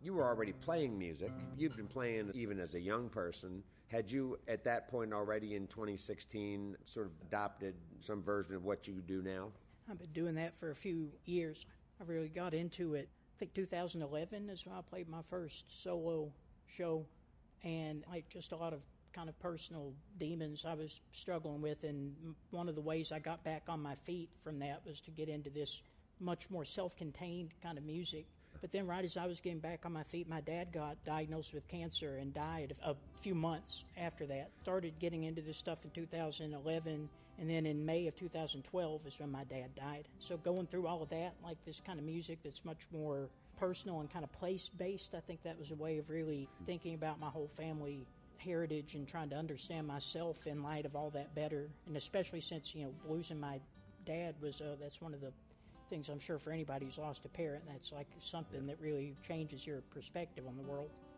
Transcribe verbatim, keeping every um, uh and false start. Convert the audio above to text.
You were already playing music. You'd been playing even as a young person. Had you, at that point already in twenty sixteen, sort of adopted some version of what you do now? I've been doing that for a few years. I really got into it. I think two thousand eleven is when I played my first solo show, and like just a lot of kind of personal demons I was struggling with, and one of the ways I got back on my feet from that was to get into this much more self-contained kind of music. But then right as I was getting back on my feet, my dad got diagnosed with cancer and died a few months after that. Started getting into this stuff in two thousand eleven, and then in May of two thousand twelve is when my dad died. So going through all of that, like this kind of music that's much more personal and kind of place-based, I think that was a way of really thinking about my whole family heritage and trying to understand myself in light of all that better. And especially since, you know, losing my dad was, uh, that's one of the things I'm sure for anybody who's lost a parent, that's like something that really changes your perspective on the world.